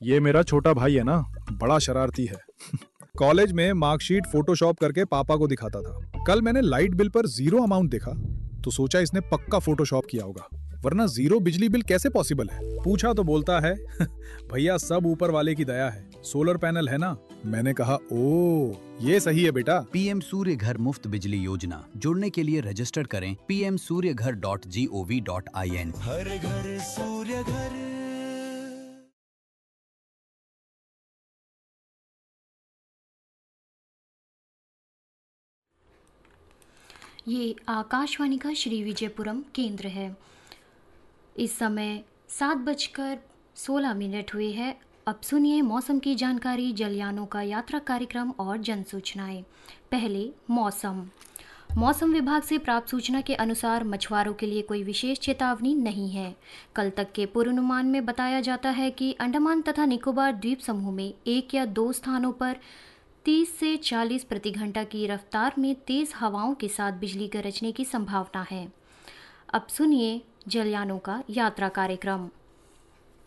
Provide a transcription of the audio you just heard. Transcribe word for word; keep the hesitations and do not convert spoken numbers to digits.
ये मेरा छोटा भाई है ना, बड़ा शरारती है। कॉलेज में मार्कशीट फोटोशॉप करके पापा को दिखाता था। कल मैंने लाइट बिल पर जीरो अमाउंट देखा तो सोचा इसने पक्का फोटोशॉप किया होगा, वरना जीरो बिजली बिल कैसे पॉसिबल है। पूछा तो बोलता है भैया सब ऊपर वाले की दया है, सोलर पैनल है ना। मैंने कहा ओ ये सही है बेटा। पीएम सूर्य घर मुफ्त बिजली योजना, जुड़ने के लिए रजिस्टर करें पी एम सूर्य घर dot G O V dot I N. हर घर सूर्य घर। ये आकाशवाणी का श्री विजयपुरम केंद्र है। इस समय सात बजकर सोलह मिनट हुए हैं। अब सुनिए मौसम की जानकारी, जलयानों का यात्रा कार्यक्रम और जन सूचनाएं। पहले मौसम। मौसम विभाग से प्राप्त सूचना के अनुसार मछुआरों के लिए कोई विशेष चेतावनी नहीं है। कल तक के पूर्वानुमान में बताया जाता है कि अंडमान तथा निकोबार द्वीप समूह में एक या दो स्थानों पर तीस से चालीस प्रति घंटा की रफ्तार में तेज़ हवाओं के साथ बिजली गरजने की संभावना है। अब सुनिए जलयानों का यात्रा कार्यक्रम।